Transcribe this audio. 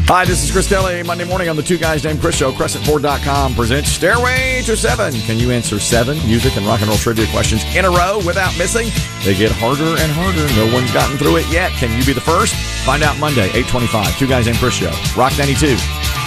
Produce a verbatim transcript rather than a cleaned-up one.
Hi, this is Chris Kelly. Monday morning on the Two Guys Named Chris Show. Crescent Ford dot com presents Stairway to Seven. Can you answer seven music and rock and roll trivia questions in a row without missing? They get harder and harder. No one's gotten through it yet. Can you be the first? Find out Monday, eight twenty-five. Two Guys Named Chris Show. Rock ninety-two.